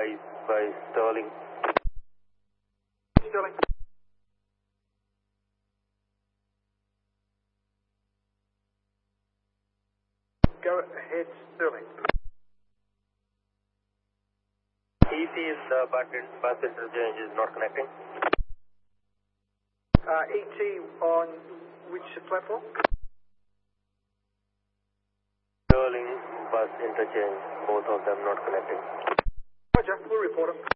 by Sterling. Sterling. Go ahead, Sterling. EC is bus interchange is not connecting. ET on which platform? Sterling bus interchange, both of them not connecting. Roger, we'll report them.